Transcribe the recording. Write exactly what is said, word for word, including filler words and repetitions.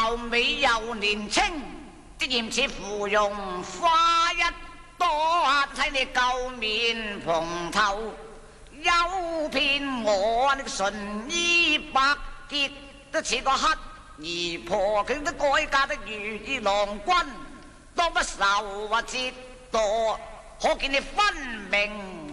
貌美又年青，啲嫌似芙蓉花一朵，睇你舊面蓬頭，有騙我你個純衣百潔，都似個乞兒婆，佢都改嫁得如意郎君，多不愁或折墮，可見你分明